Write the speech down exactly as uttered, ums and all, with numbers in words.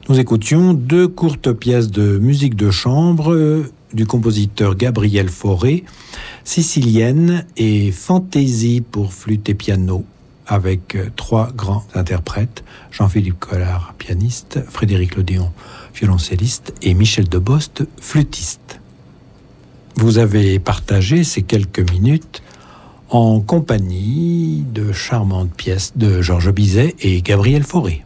Nous écoutions deux courtes pièces de musique de chambre du compositeur Gabriel Fauré, Sicilienne et Fantaisie pour flûte et piano, avec trois grands interprètes, Jean-Philippe Collard, pianiste, Frédéric Lodéon, violoncelliste, et Michel Debost, flûtiste. Vous avez partagé ces quelques minutes en compagnie de charmantes pièces de Georges Bizet et Gabriel Fauré.